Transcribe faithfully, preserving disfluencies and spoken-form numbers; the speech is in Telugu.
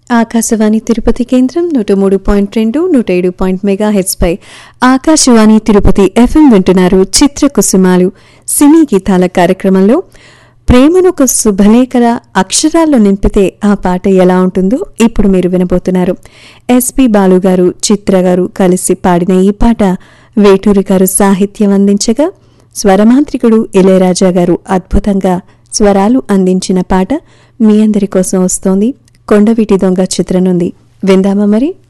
ఆకాశవాణి తిరుపతి కేంద్రం నూట మూడు పాయింట్ రెండు నూట ఏడు పాయింట్ మెగా హెడ్స్ పై ఆకాశవాణి తిరుపతి ఎఫ్ఎం వింటున్నారు. చిత్ర కుసుమాలు సినీ గీతాల కార్యక్రమంలో ప్రేమనొక శుభలేఖల అక్షరాల్లో నింపితే ఆ పాట ఎలా ఉంటుందో ఇప్పుడు మీరు వినబోతున్నారు. ఎస్పి బాలు గారు, చిత్ర గారు కలిసి పాడిన ఈ పాట వేటూరి గారు సాహిత్యం అందించగా స్వరమాంత్రికుడు ఇళయరాజా గారు అద్భుతంగా స్వరాలు అందించిన పాట మీ అందరి కోసం వస్తోంది. కొండవీటి దొంగ చిత్రం నుండి విందామా మరి.